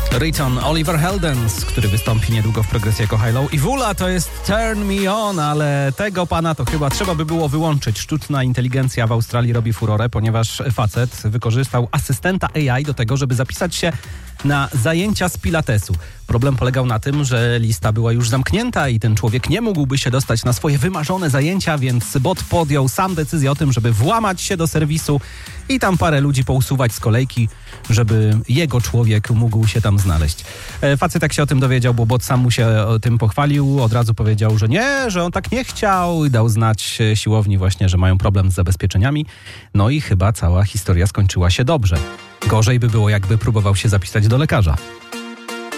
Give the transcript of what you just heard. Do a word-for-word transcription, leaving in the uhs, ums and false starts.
Riton, Oliver Heldens, który wystąpi niedługo w progresji jako High Low. I Wula to jest Turn Me On, ale tego pana to chyba trzeba by było wyłączyć. Sztuczna inteligencja w Australii robi furorę, ponieważ facet wykorzystał asystenta A I do tego, żeby zapisać się na zajęcia z pilatesu. Problem polegał na tym, że lista była już zamknięta i ten człowiek nie mógłby się dostać na swoje wymarzone zajęcia, więc bot podjął sam decyzję o tym, żeby włamać się do serwisu i tam parę ludzi pousuwać z kolejki, żeby jego człowiek mógł się tam znaleźć. Facet jak się o tym dowiedział, bo bot sam mu się o tym pochwalił, od razu powiedział, że nie, że on tak nie chciał i dał znać siłowni właśnie, że mają problem z zabezpieczeniami. No i chyba cała historia skończyła się dobrze. Gorzej by było, jakby próbował się zapisać do lekarza.